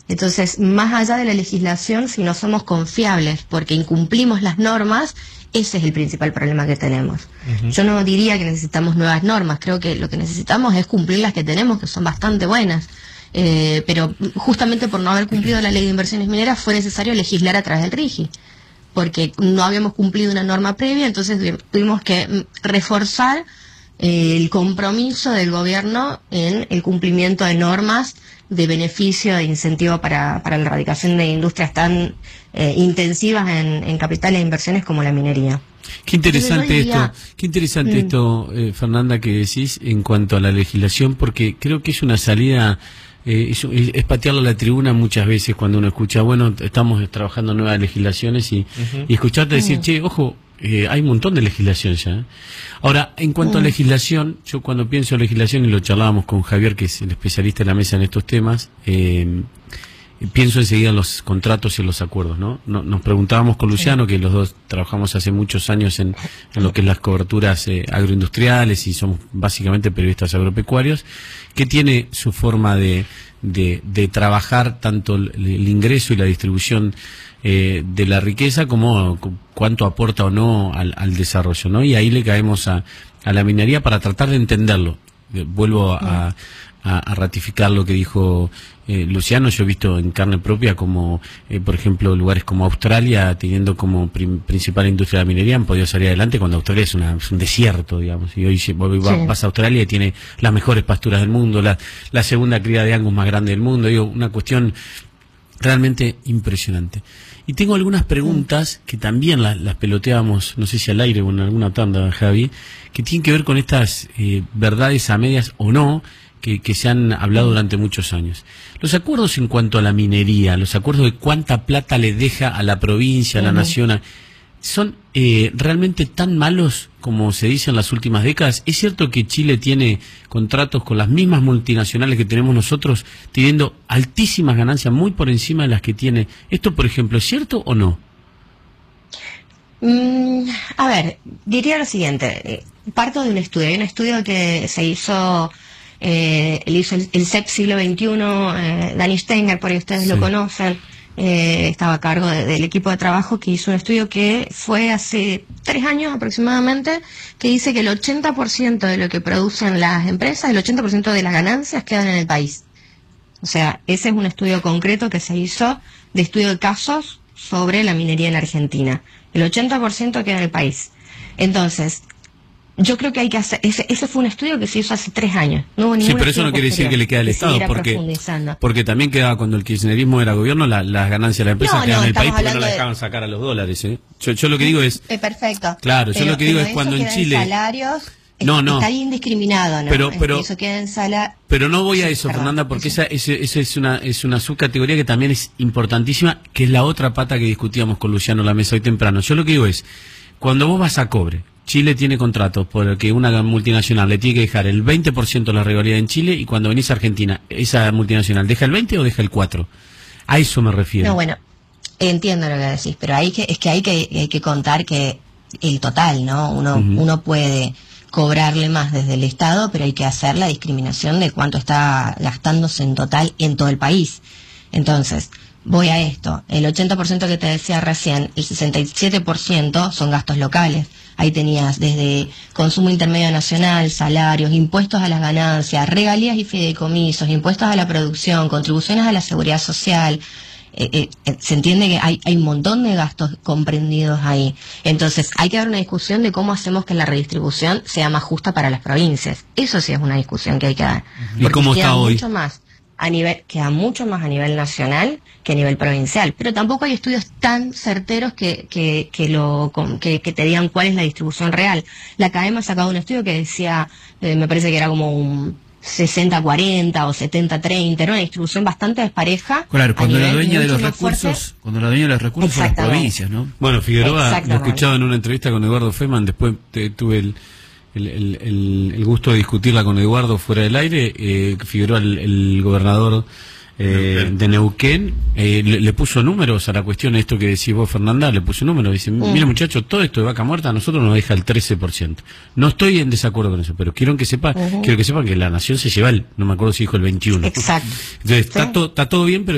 Entonces, más allá de la legislación, si no somos confiables porque incumplimos las normas, ese es el principal problema que tenemos. Yo no diría que necesitamos nuevas normas, creo que lo que necesitamos es cumplir las que tenemos, que son bastante buenas. Pero justamente por no haber cumplido la ley de inversiones mineras fue necesario legislar a través del RIGI, porque no habíamos cumplido una norma previa, entonces tuvimos que reforzar el compromiso del gobierno en el cumplimiento de normas de beneficio e incentivo para la erradicación de industrias tan intensivas en capital e inversiones como la minería. Qué interesante esto, Fernanda, que decís en cuanto a la legislación, porque creo que es una salida, es patearle a la tribuna muchas veces cuando uno escucha, bueno, estamos trabajando nuevas legislaciones y escucharte decir, che, ojo, hay un montón de legislación ya. Ahora, en cuanto a legislación, yo cuando pienso en legislación, y lo charlábamos con Javier, que es el especialista en la mesa en estos temas, pienso enseguida en los contratos y en los acuerdos, ¿no? Nos preguntábamos con Luciano, que los dos trabajamos hace muchos años en lo que es las coberturas agroindustriales y somos básicamente periodistas agropecuarios, que tiene su forma de trabajar tanto el ingreso y la distribución de la riqueza como cuánto aporta o no al desarrollo, ¿no? Y ahí le caemos a la minería para tratar de entenderlo. Vuelvo a ratificar lo que dijo Luciano. Yo he visto en carne propia como, por ejemplo, lugares como Australia, teniendo como principal industria de la minería, han podido salir adelante cuando Australia es un desierto, digamos. Y hoy vas a Australia y tiene las mejores pasturas del mundo, la segunda cría de Angus más grande del mundo. Digo, una cuestión realmente impresionante. Y tengo algunas preguntas que también las peloteábamos, no sé si al aire o en alguna tanda, Javi, que tienen que ver con estas verdades a medias o no, que se han hablado durante muchos años. Los acuerdos en cuanto a la minería, los acuerdos de cuánta plata le deja a la provincia, a la nación, ¿son realmente tan malos como se dice en las últimas décadas? ¿Es cierto que Chile tiene contratos con las mismas multinacionales que tenemos nosotros, teniendo altísimas ganancias, muy por encima de las que tiene? ¿Esto, por ejemplo, es cierto o no? A ver, diría lo siguiente. Parto de un estudio. Hay un estudio que se hizo... hizo el CEP siglo XXI, Danny Steiner, por ahí ustedes lo conocen, estaba a cargo del equipo de trabajo que hizo un estudio que fue hace 3 años aproximadamente, que dice que el 80% de lo que producen las empresas, el 80% de las ganancias quedan en el país. O sea, ese es un estudio concreto que se hizo de estudio de casos sobre la minería en Argentina. El 80% queda en el país. Entonces, yo creo que hay que hacer... Ese fue un estudio que se hizo hace 3 años. No hubo ningún pero eso no quiere decir que le queda al Estado, porque también quedaba, cuando el kirchnerismo era gobierno, las ganancias de la empresa quedaban en el país porque no la dejaban sacar a los dólares. Yo lo que digo es... perfecto. Claro, yo lo que digo es cuando en Chile... salarios, está ahí indiscriminado, ¿no? Pero eso queda en sala... Pero no voy a eso, Fernanda, porque esa es una subcategoría que también es importantísima, que es la otra pata que discutíamos con Luciano en la mesa hoy temprano. Yo lo que digo es, cuando vos vas a cobre, Chile tiene contratos por el que una multinacional le tiene que dejar el 20% de la regalía en Chile, y cuando venís a Argentina, ¿esa multinacional deja el 20 o deja el 4? A eso me refiero. No, bueno, entiendo lo que decís, pero hay que contar que el total, ¿no? Uno puede cobrarle más desde el Estado, pero hay que hacer la discriminación de cuánto está gastándose en total en todo el país. Entonces, voy a esto. El 80% que te decía recién, el 67% son gastos locales. Ahí tenías desde consumo intermedio nacional, salarios, impuestos a las ganancias, regalías y fideicomisos, impuestos a la producción, contribuciones a la seguridad social. Se entiende que hay un montón de gastos comprendidos ahí. Entonces, hay que dar una discusión de cómo hacemos que la redistribución sea más justa para las provincias. Eso sí es una discusión que hay que dar. ¿Y cómo está hoy? Queda mucho más a nivel nacional que a nivel provincial, pero tampoco hay estudios tan certeros que te digan cuál es la distribución real. La Academia ha sacado un estudio que decía, me parece que era como un 60-40 o 70-30, era una distribución bastante despareja. Claro, cuando la dueña de los recursos, son las provincias, ¿no? Bueno, Figueroa, lo he escuchado en una entrevista con Eduardo Feynman, después tuve el gusto de discutirla con Eduardo fuera del aire. Figueroa, el gobernador de Neuquén, le puso números a la cuestión, esto que decís vos, Fernanda, le puso números. Dice, mira muchachos, todo esto de vaca muerta a nosotros nos deja el 13%. No estoy en desacuerdo con eso, pero quiero que sepan que la nación se lleva no me acuerdo si dijo el 21%. Exacto. Entonces, está todo bien, pero